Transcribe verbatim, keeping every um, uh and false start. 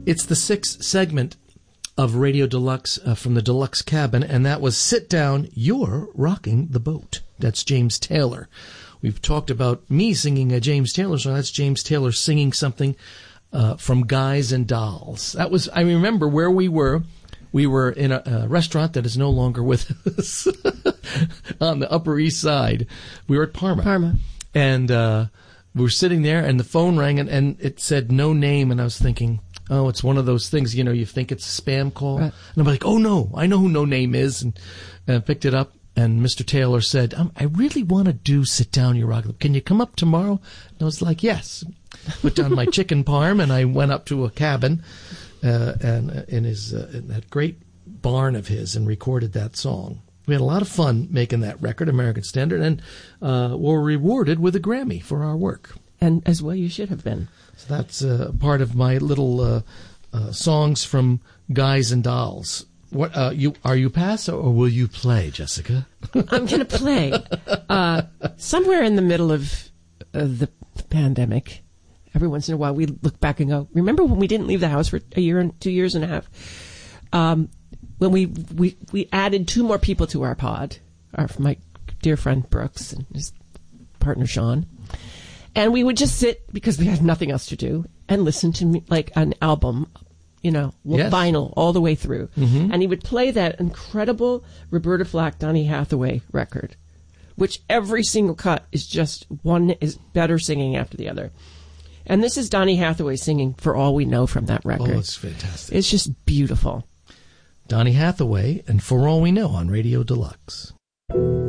It's the sixth segment of Radio Deluxe uh, from the Deluxe Cabin, and that was Sit Down, You're Rocking the Boat. That's James Taylor. We've talked about me singing a James Taylor song. That's James Taylor singing something uh, from Guys and Dolls. That was, I remember where we were. We were in a, a restaurant that is no longer with us on the Upper East Side. We were at Parma. Parma. And uh, we were sitting there, and the phone rang, and, and it said no name, and I was thinking, oh, it's one of those things, you know, you think it's a spam call. Right. And I'm like, oh, no, I know who No Name is, and uh, picked it up, and Mister Taylor said, um, I really want to do Sit Down, You Rock. Can you come up tomorrow? And I was like, yes. Put down my chicken parm, and I went up to a cabin uh, and uh, in his uh, in that great barn of his and recorded that song. We had a lot of fun making that record, American Standard, and uh, were rewarded with a Grammy for our work. And as well you should have been. So that's uh, part of my little uh, uh, songs from Guys and Dolls. What uh, you are you pass or will you play, Jessica? I'm going to play. Uh, somewhere in the middle of uh, the pandemic, every once in a while we look back and go, remember when we didn't leave the house for a year and two years and a half? Um, when we, we, we added two more people to our pod, our, my dear friend Brooks and his partner Sean. And we would just sit, because we had nothing else to do, and listen to me, like an album, you know, yes. vinyl all the way through. Mm-hmm. And he would play that incredible Roberta Flack, Donny Hathaway record, which every single cut is just one is better singing after the other. And this is Donny Hathaway singing For All We Know from that record. Oh, it's fantastic. It's just beautiful. Donny Hathaway and For All We Know on Radio Deluxe.